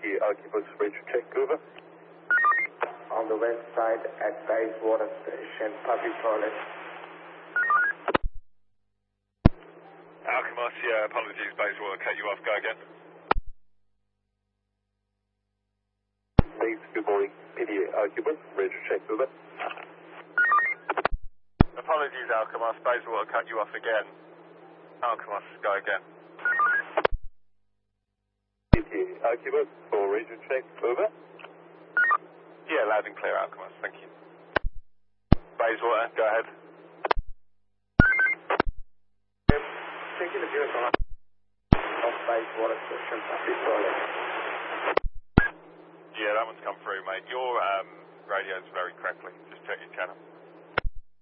PTA Archibus, radio check, over. On the west side at Bayswater Station, public toilet. Alchemist, yeah, apologies, Bayswater, cut you off, go again. Thanks, good morning, PTA Archibus, radio check, over. Apologies, Alchemist, Bayswater, cut you off again. Alchemist, go again. PTA Archibus for radio check, over. Yeah, loud and clear, Alchemist, thank you. Bayswater, go ahead. Taking the view of Bayswater Station, public toilet. Yeah, that one's come through, mate. Your radio's very crackly. Just check your channel.